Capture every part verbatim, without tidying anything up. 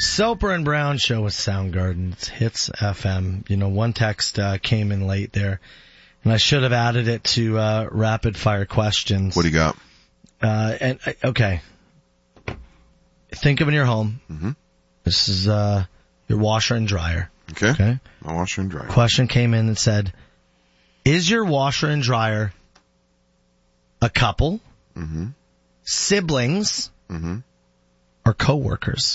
Soper and Brown Show with Soundgarden. It's Hits F M. You know, one text uh, came in late there, and I should have added it to uh, rapid fire questions. What do you got? Uh, and uh, okay, think of in your home. Mm-hmm. This is uh, your washer and dryer. Okay. Okay. My washer and dryer. Question came in that said, "Is your washer and dryer a couple, Mm-hmm. siblings, Mm-hmm. or coworkers?"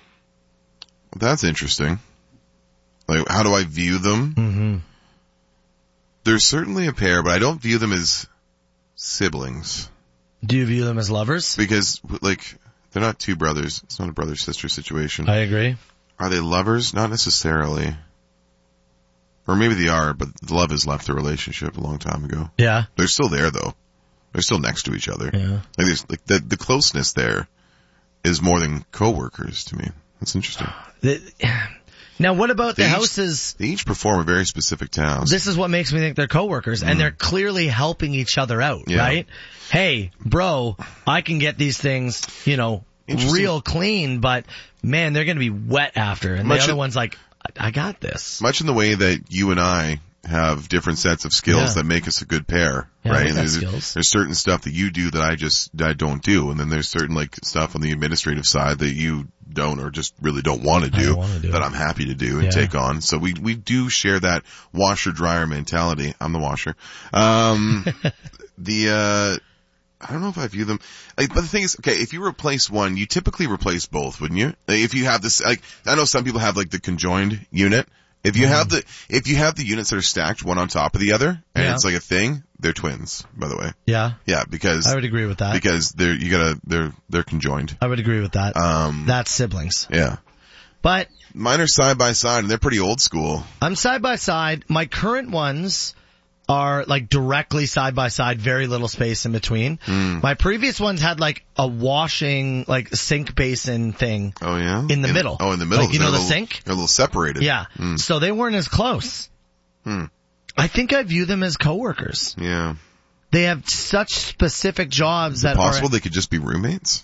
That's interesting. Like, how do I view them? Mm-hmm. They're certainly a pair, but I don't view them as siblings. Do you view them as lovers? Because, like, they're not two brothers. It's not a brother-sister situation. I agree. Are they lovers? Not necessarily. Or maybe they are, but love has left the relationship a long time ago. Yeah. They're still there, though. They're still next to each other. Yeah. Like, there's, like the, the closeness there is more than coworkers to me. That's interesting. The, now, what about They the each- houses? They each perform a very specific task. This is what makes me think they're coworkers, and they're clearly helping each other out, Yeah. right? Hey, bro, I can get these things, you know, Interesting. real clean, but man, they're going to be wet after. And Much the other in- one's like, I, I got this. Much in the way that you and I have different sets of skills Yeah. that make us a good pair, Yeah, right? we And got there's, skills. there's certain stuff that you do that I just, that I don't do. And then there's certain like stuff on the administrative side that you don't or just really don't want to I do, don't wanna do that it. I'm happy to do and Yeah. take on. So we, we do share that washer dryer mentality. I'm the washer. Um, the, uh, I don't know if I view them, like, but the thing is, okay, if you replace one, you typically replace both, wouldn't you? Like, if you have this, like, I know some people have like the conjoined unit. If you have the, if you have the units that are stacked one on top of the other, and Yeah. it's like a thing, they're twins, by the way. Yeah, Yeah, because, I would agree with that. because they're, you gotta, they're, they're conjoined. I would agree with that. Um, That's siblings. yeah. But Mine are side by side and they're pretty old school. I'm side by side. My current ones are like directly side by side, very little space in between. Mm. My previous ones had like a washing, like sink basin thing. Oh yeah? In the middle. Oh, in the middle. Like, you know, They're the a little- sink? They're a little separated. Yeah. Mm. So they weren't as close. Hmm. I think I view them as coworkers. Yeah. They have such specific jobs that Possible are they could just be roommates?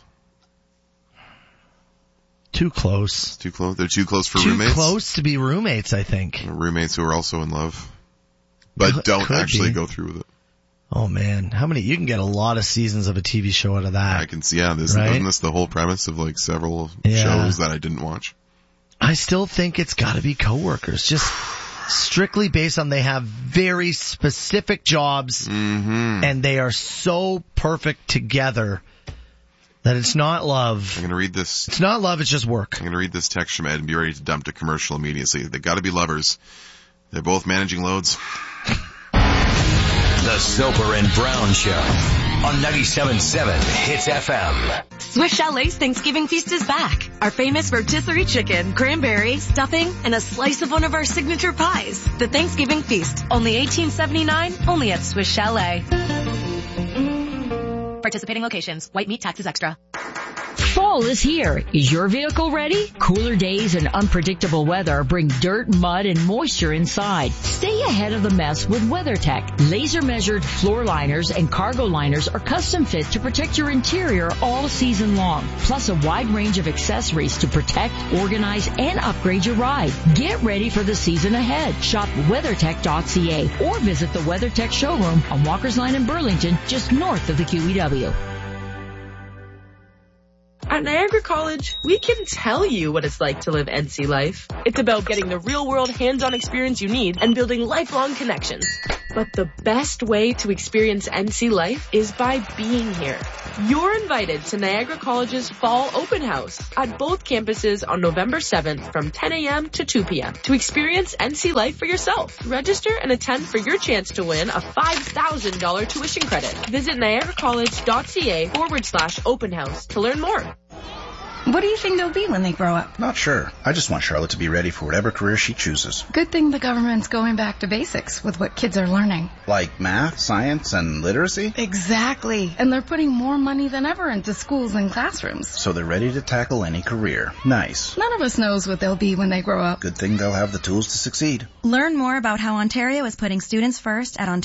too close. Too close? They're too close for Too roommates? close to be roommates, I think. Roommates who are also in love, but Could- don't could actually be. go through with it. Oh man, how many? You can get a lot of seasons of a T V show out of that. I can see, yeah, this, Right? isn't this the whole premise of like several Yeah. shows that I didn't watch? I still think it's gotta be coworkers. Just strictly based on they have very specific jobs Mm-hmm. and they are so perfect together that it's not love. I'm gonna read this, It's not love, it's just work. I'm gonna read this text from Ed and be ready to dump to commercial immediately. They gotta be lovers. They're both managing loads. The Soper and Brown Show on ninety-seven point seven Hits F M. Swiss Chalet's Thanksgiving Feast is back. Our famous rotisserie chicken, cranberry, stuffing, and a slice of one of our signature pies. The Thanksgiving Feast, only eighteen seventy-nine, only at Swiss Chalet. Participating locations. White meat taxes extra. Fall is here. Is your vehicle ready? Cooler days and unpredictable weather bring dirt, mud, and moisture inside. Stay ahead of the mess with WeatherTech. Laser-measured floor liners and cargo liners are custom fit to protect your interior all season long. Plus a wide range of accessories to protect, organize, and upgrade your ride. Get ready for the season ahead. Shop weathertech dot c a or visit the WeatherTech showroom on Walker's Line in Burlington, just north of the Q E W. At Niagara College, we can tell you what it's like to live N C life. It's about getting the real-world hands-on experience you need and building lifelong connections. But the best way to experience N C life is by being here. You're invited to Niagara College's Fall Open House at both campuses on November seventh from ten a.m. to two p.m. to experience N C life for yourself. Register and attend for your chance to win a five thousand dollars tuition credit. Visit niagara college dot c a forward slash open house to learn more. What do you think they'll be when they grow up? Not sure. I just want Charlotte to be ready for whatever career she chooses. Good thing the government's going back to basics with what kids are learning. Like math, science, and literacy? Exactly. And they're putting more money than ever into schools and classrooms. So they're ready to tackle any career. Nice. None of us knows what they'll be when they grow up. Good thing they'll have the tools to succeed. Learn more about how Ontario is putting students first at Ontario.